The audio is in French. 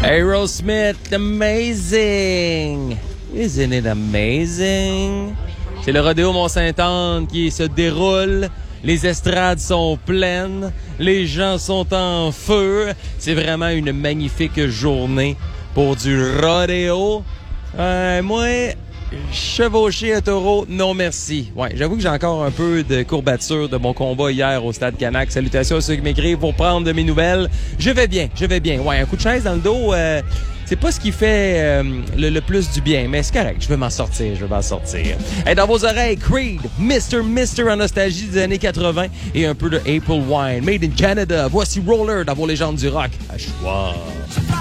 Aerosmith, amazing! Isn't it amazing? C'est le rodéo Mont-Sainte-Anne qui se déroule. Les estrades sont pleines. Les gens sont en feu. C'est vraiment une magnifique journée pour du rodéo. Moi, chevaucher un taureau, non merci. Ouais, j'avoue que j'ai encore un peu de courbature de mon combat hier au Stade Canac. Salutations à ceux qui m'écrivent pour prendre de mes nouvelles. Je vais bien. Ouais, un coup de chaise dans le dos, c'est pas ce qui fait le plus du bien, mais c'est correct. Je vais m'en sortir. Et dans vos oreilles, Creed, Mr. en nostalgie des années 80 et un peu de April Wine. Made in Canada. Voici Roller dans vos légendes du rock. À choix.